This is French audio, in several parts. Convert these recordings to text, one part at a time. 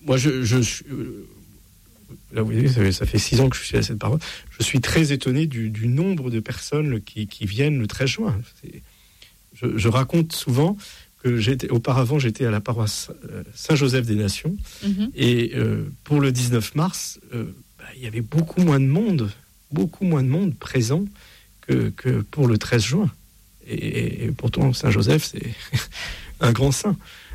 moi, je suis... Là, vous voyez, ça fait 6 ans que je suis à cette parole. Je suis très étonné du nombre de personnes qui viennent le 13 juin. Je raconte souvent que auparavant, j'étais à la paroisse Saint-Joseph des Nations. Et pour le 19 mars, il y avait beaucoup moins de monde présent que pour le 13 juin. Et pourtant, Saint-Joseph, c'est un grand saint.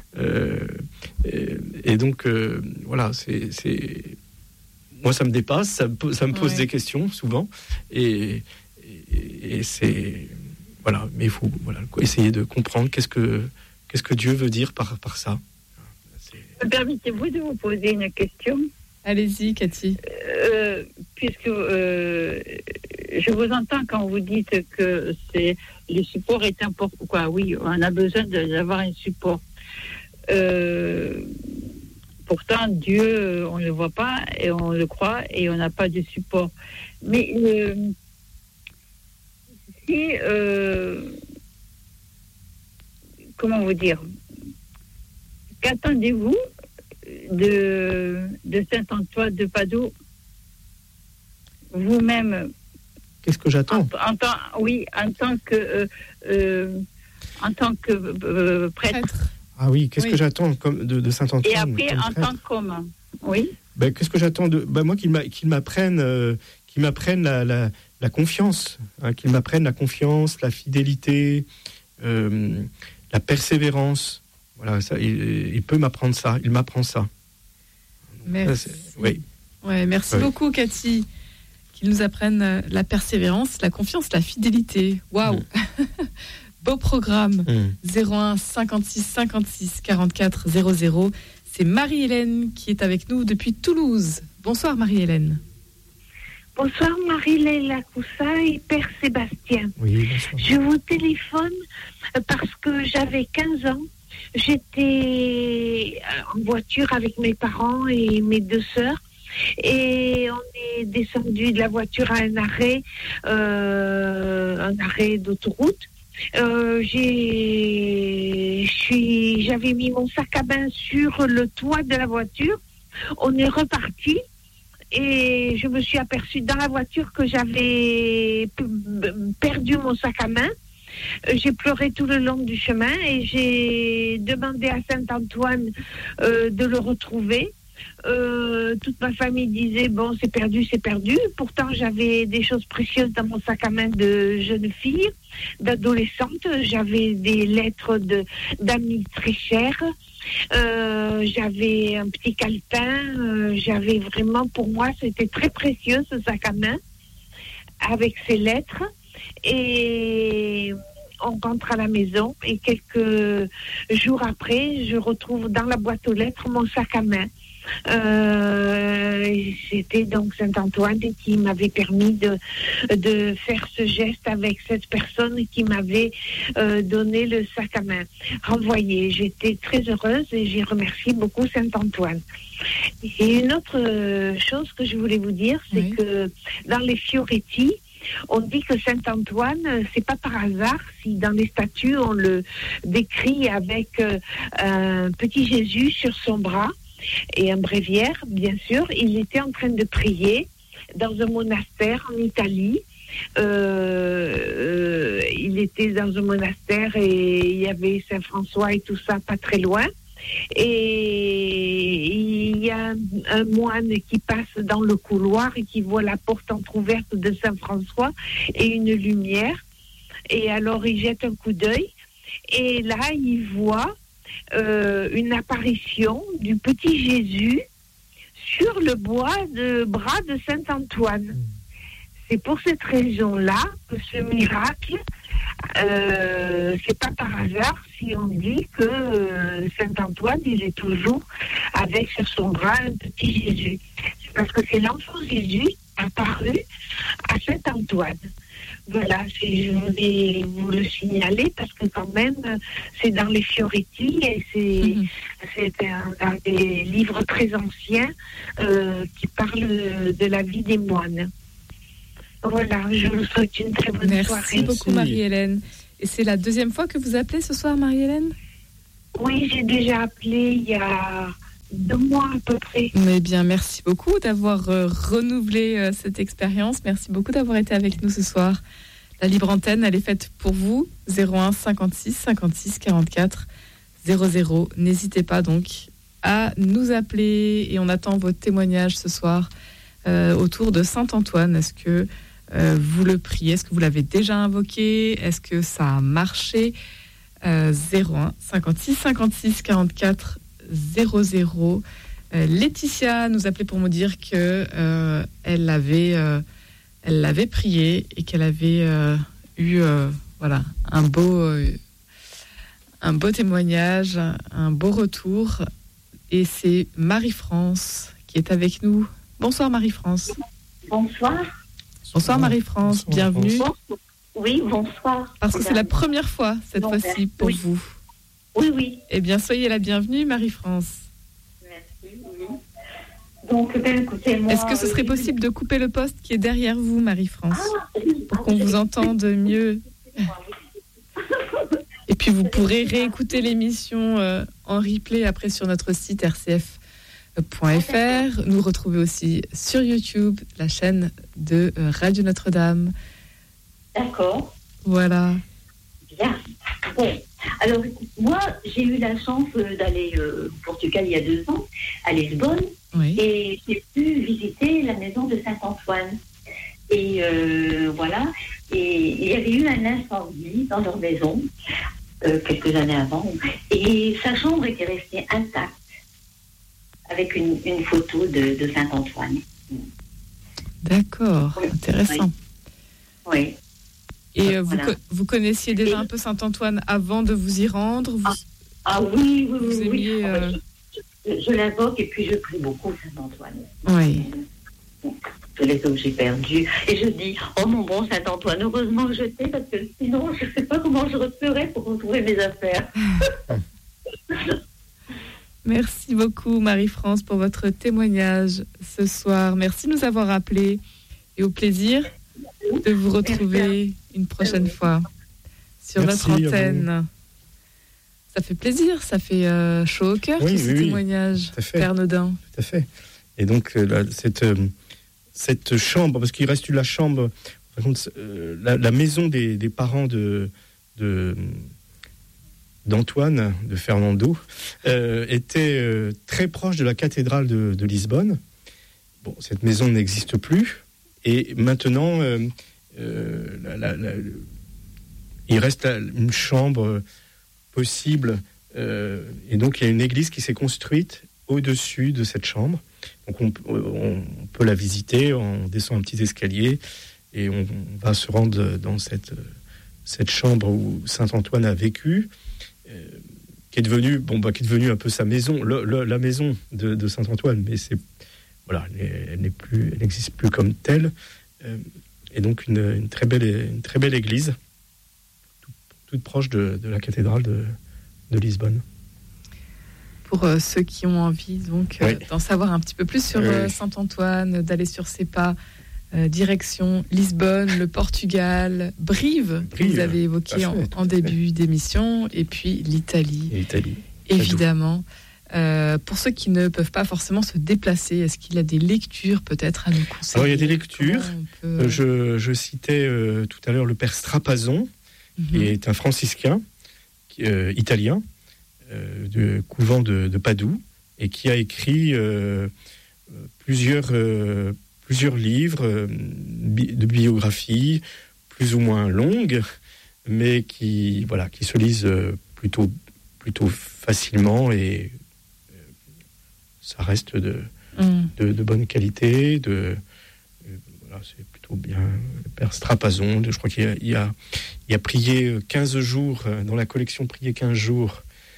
Et donc, voilà, moi, ça me dépasse, ça me pose des questions, souvent. Et c'est... Voilà, mais il faut essayer de comprendre qu'est-ce que Dieu veut dire par ça. Permettez-vous de vous poser une question ? Allez-y, Cathy. Puisque je vous entends quand vous dites que le support est important. Quoi, oui, on a besoin d'avoir un support. Pourtant, Dieu, on ne le voit pas et on le croit et on n'a pas de support. Mais comment vous dire ? Qu'attendez-vous de Saint-Antoine de Padoue, vous-même? Qu'est-ce que j'attends ? En tant que prêtre. Ah oui, qu'est-ce que j'attends de Saint-Antoine ? Et après, en tant qu'homme, oui. Qu'est-ce que j'attends moi, qu'il m'apprenne la confiance, qu'il m'apprenne la confiance, la fidélité, la persévérance. Voilà, ça, il peut m'apprendre ça, il m'apprend ça. Merci. Oui. Ouais, merci beaucoup, Cathy, qu'il nous apprenne la persévérance, la confiance, la fidélité. Waouh. Beau programme. 01 56 56 44 00. C'est Marie-Hélène qui est avec nous depuis Toulouse. Bonsoir Marie-Hélène. Bonsoir Marie-Léla Coussa et Père Sébastien. Oui, bonsoir. Je vous téléphone parce que j'avais 15 ans. J'étais en voiture avec mes parents et mes 2 sœurs. Et on est descendu de la voiture à un arrêt d'autoroute. J'avais mis mon sac à main sur le toit de la voiture. On est reparti et je me suis aperçue dans la voiture que j'avais perdu mon sac à main. J'ai pleuré tout le long du chemin et j'ai demandé à Saint-Antoine de le retrouver. Toute ma famille disait bon, c'est perdu. Pourtant j'avais des choses précieuses dans mon sac à main de jeune fille, d'adolescente. J'avais des lettres d'amis très chers, j'avais un petit calepin, j'avais vraiment, pour moi c'était très précieux ce sac à main avec ces lettres. Et on rentre à la maison et quelques jours après je retrouve dans la boîte aux lettres mon sac à main. C'était donc Saint-Antoine qui m'avait permis de faire ce geste avec cette personne qui m'avait donné le sac à main renvoyé. J'étais très heureuse et j'ai remercié beaucoup Saint-Antoine. Et une autre chose que je voulais vous dire, c'est que dans les Fioretti, on dit que Saint-Antoine, c'est pas par hasard si dans les statues on le décrit avec un petit Jésus sur son bras et un bréviaire, bien sûr. Il était en train de prier dans un monastère en Italie. Il était dans un monastère et il y avait Saint-François et tout ça pas très loin. Et il y a un moine qui passe dans le couloir et qui voit la porte entrouverte de Saint-François et une lumière. Et alors il jette un coup d'œil et là il voit une apparition du petit Jésus sur le bras de Saint-Antoine. C'est pour cette raison-là que ce miracle, c'est pas par hasard si on dit que Saint-Antoine, il est toujours avec sur son bras un petit Jésus. C'est parce que c'est l'enfant Jésus apparu à Saint-Antoine. Voilà, je voulais vous le signaler parce que quand même, c'est dans les Fioretti et c'est un des livres très anciens qui parle de la vie des moines. Voilà, je vous souhaite une très bonne soirée. Merci beaucoup Marie-Hélène. Et c'est la 2e fois que vous appelez ce soir, Marie-Hélène ? Oui, j'ai déjà appelé il y a 2 mois à peu près. Eh bien, merci beaucoup d'avoir renouvelé cette expérience. Merci beaucoup d'avoir été avec nous ce soir. La libre antenne, elle est faite pour vous. 01 56 56 44 00. N'hésitez pas donc à nous appeler et on attend votre témoignage ce soir autour de Saint-Antoine. Est-ce que vous le priez? Est-ce que vous l'avez déjà invoqué? Est-ce que ça a marché? 01 56 56 44 00. Laetitia nous appelait pour me dire que elle l'avait prié et qu'elle avait eu un beau témoignage, un beau retour. Et c'est Marie-France qui est avec nous. Bonsoir Marie-France. Bonsoir. Bonsoir Marie-France, bienvenue. Bonsoir. Oui, bonsoir. Parce que c'est la première fois cette fois-ci pour vous. Oui. Eh bien, soyez la bienvenue Marie-France. Merci. Oui. Donc, écoutez, moi... Est-ce que ce serait possible de couper le poste qui est derrière vous, Marie-France, pour qu'on vous entende mieux? Et puis, vous pourrez réécouter l'émission en replay après sur notre site rcf.fr. Nous retrouver aussi sur YouTube, la chaîne de Radio Notre-Dame. D'accord. Voilà. Bien. Bon. Alors, moi, j'ai eu la chance d'aller au Portugal il y a 2 ans, à Lisbonne, oui. Et j'ai pu visiter la maison de Saint-Antoine. Et voilà. Et il y avait eu un incendie dans leur maison, quelques années avant, et sa chambre était restée intacte, avec une photo de Saint-Antoine. D'accord, oui. Intéressant. Oui. Et vous connaissiez déjà un peu Saint-Antoine avant de vous y rendre? Oui. Vous aimiez, je l'invoque et puis je prie beaucoup Saint-Antoine. Oui. Tous les hommes j'ai perdus. Et je dis, oh mon bon Saint-Antoine, heureusement que je t'ai, parce que sinon je ne sais pas comment je referais pour retrouver mes affaires. Merci beaucoup Marie-France pour votre témoignage ce soir. Merci de nous avoir appelés et au plaisir de vous retrouver une prochaine fois sur notre antenne. Ça fait plaisir, ça fait chaud au cœur, tous ces témoignages, Père Nodin. Tout à fait. Et donc, cette chambre, parce qu'il reste la chambre, par contre, la maison des parents d'Antoine, de Fernando, était très proche de la cathédrale de Lisbonne. Bon, cette maison n'existe plus. Et maintenant, il reste une chambre possible. Et donc, il y a une église qui s'est construite au-dessus de cette chambre. Donc, on peut la visiter, on descend un petit escalier et on va se rendre dans cette chambre où Saint-Antoine a vécu, qui est devenue un peu sa maison, la maison de Saint-Antoine. Mais elle n'existe plus comme telle. Et donc, une très belle église, toute proche de la cathédrale de Lisbonne. Pour ceux qui ont envie d'en savoir un petit peu plus sur Saint-Antoine, d'aller sur ses pas, direction Lisbonne, le Portugal, Brive, que vous avez évoqué en début d'émission, et puis l'Italie. Évidemment. Pour ceux qui ne peuvent pas forcément se déplacer, est-ce qu'il y a des lectures peut-être à nous conseiller? Alors, il y a des lectures. Je citais tout à l'heure le père Strapazon, qui est un franciscain italien, du couvent de Padoue, et qui a écrit plusieurs livres de biographie, plus ou moins longues, mais qui se lisent plutôt facilement, et ça reste de bonne qualité. C'est plutôt bien. Le père Strapazon, je crois qu'il a prié 15 jours, dans la collection Prier 15 jours.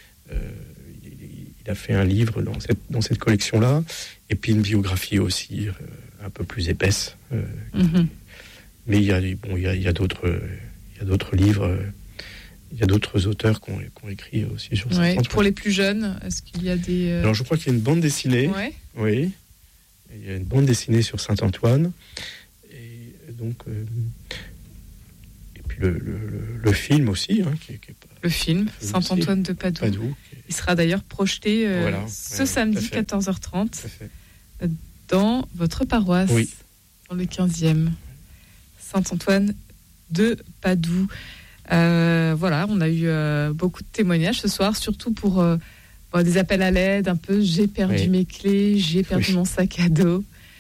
Il a fait un livre dans cette collection-là, et puis une biographie aussi un peu plus épaisse. Mais il y a d'autres livres, il y a d'autres auteurs qui ont écrit aussi sur ça. Pour les plus jeunes, est-ce qu'il y a des... Alors, je crois qu'il y a une bande dessinée. Oui. Il y a une bande dessinée sur Saint-Antoine. Et donc... et puis le film aussi, qui est Le film Saint-Antoine de Padoue. Il sera d'ailleurs projeté ce samedi 14h30 dans votre paroisse, dans le 15e. Saint-Antoine de Padoue. Voilà, on a eu beaucoup de témoignages ce soir, surtout pour des appels à l'aide, un peu j'ai perdu mes clés, j'ai perdu mon sac à dos.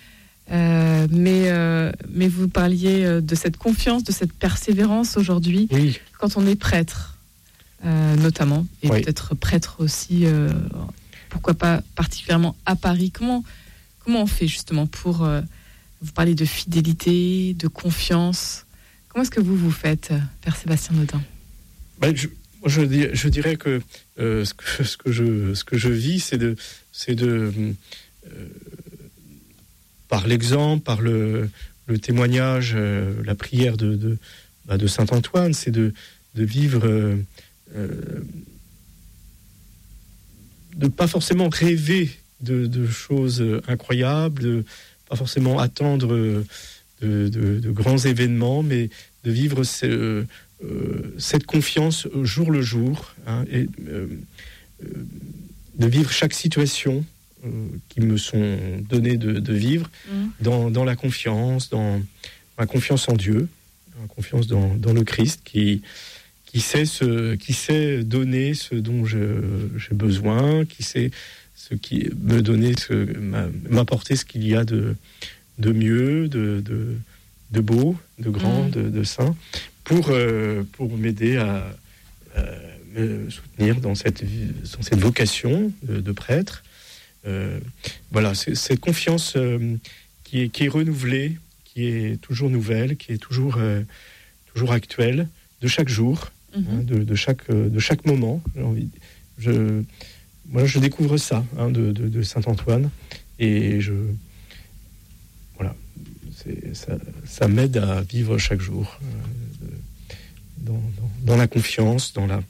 Mais vous parliez de cette confiance, de cette persévérance aujourd'hui, quand on est prêtre, notamment, et peut-être prêtre aussi, pourquoi pas particulièrement à Paris. Comment on fait justement pour vous parler de fidélité, de confiance? Comment est-ce que vous faites, Père Sébastien Nodin? Je dirais que ce que je vis, c'est de par l'exemple, par le témoignage, la prière de Saint Antoine, c'est de vivre, de pas forcément rêver de choses incroyables, de pas forcément attendre de grands événements, mais de vivre cette confiance jour le jour, et de vivre chaque situation qui me sont données de vivre dans la confiance, dans ma confiance en Dieu, la confiance dans le Christ qui sait donner ce dont j'ai besoin, qui sait ce qui me donner, m'apporter ce qu'il y a de mieux, de beau, de grand, de saint, pour m'aider à me soutenir dans cette vocation de prêtre. Voilà, c'est cette confiance qui est renouvelée, qui est toujours nouvelle, qui est toujours actuelle, de chaque jour, de chaque moment. Je découvre ça de Saint Antoine, et ça m'aide à vivre chaque jour dans la confiance, dans la.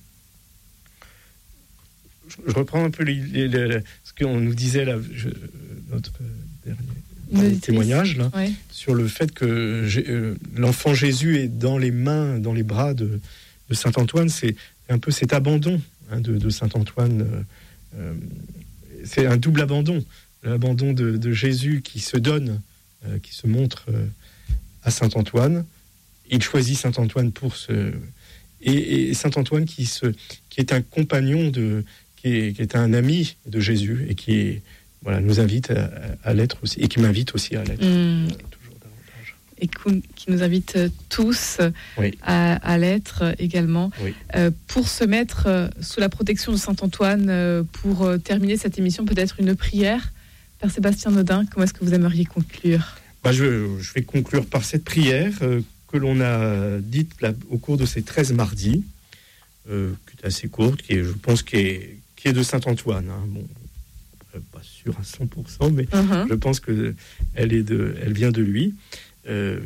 Je reprends un peu ce qu'on nous disait là, notre dernier témoignage là, sur le fait que l'enfant Jésus est dans les mains, dans les bras de Saint Antoine. C'est un peu cet abandon de Saint Antoine. C'est un double abandon, l'abandon de Jésus qui se donne, qui se montre à Saint Antoine. Il choisit Saint Antoine et Saint Antoine qui est un compagnon qui est un ami de Jésus, et qui nous invite à l'être aussi, et qui m'invite aussi à l'être. Toujours davantage. Et qui nous invite tous à l'être également. Pour se mettre sous la protection de Saint Antoine, pour terminer cette émission, peut-être une prière. Père Sébastien Nodin, comment est-ce que vous aimeriez conclure? Je vais conclure par cette prière que l'on a dite au cours de ces 13 mardis, qui est assez courte, je pense qui est de Saint Antoine. Pas sûr à 100%, mais je pense que elle vient de lui. Et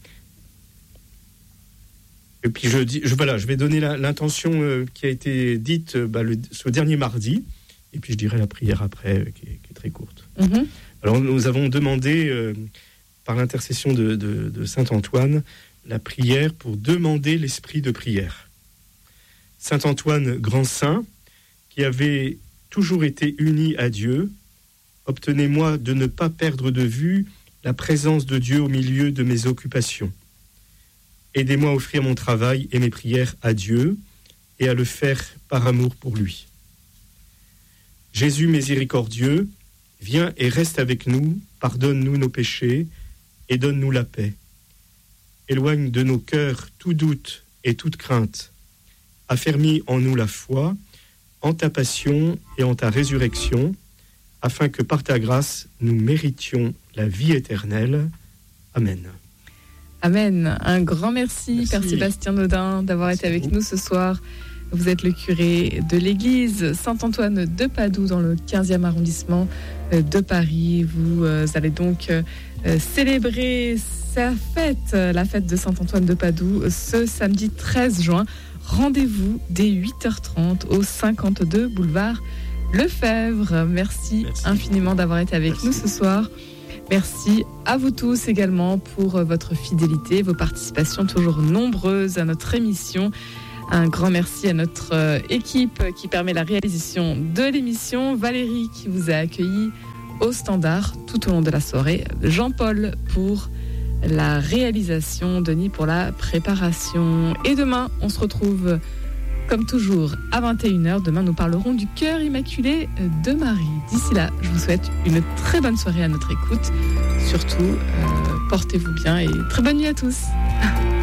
puis je vais donner l'intention qui a été dite ce dernier mardi, et puis je dirai la prière après, qui est très courte. Alors nous avons demandé, par l'intercession de Saint Antoine, la prière pour demander l'esprit de prière. Saint Antoine, grand saint, qui avait toujours été uni à Dieu, obtenez-moi de ne pas perdre de vue la présence de Dieu au milieu de mes occupations. Aidez-moi à offrir mon travail et mes prières à Dieu, et à le faire par amour pour lui. Jésus miséricordieux, viens et reste avec nous, pardonne-nous nos péchés, et donne-nous la paix. Éloigne de nos cœurs tout doute et toute crainte. Affermis en nous la foi, en ta passion et en ta résurrection, afin que par ta grâce, nous méritions la vie éternelle. Amen. Amen. Un grand merci. Père Sébastien Nodin, d'avoir été avec nous ce soir. Vous êtes le curé de l'église Saint-Antoine de Padoue, dans le 15e arrondissement de Paris. Vous allez donc célébrer la fête de Saint-Antoine de Padoue, ce samedi 13 juin. Rendez-vous dès 8h30 au 52 boulevard Lefebvre. Merci infiniment d'avoir été avec nous ce soir. Merci à vous tous également pour votre fidélité, vos participations toujours nombreuses à notre émission. Un grand merci à notre équipe qui permet la réalisation de l'émission. Valérie qui vous a accueilli au standard tout au long de la soirée. Jean-Paul pour la réalisation, Denis pour la préparation. Et demain, on se retrouve comme toujours à 21h. Demain, nous parlerons du cœur immaculé de Marie. D'ici là, je vous souhaite une très bonne soirée à notre écoute. Surtout, portez-vous bien et très bonne nuit à tous.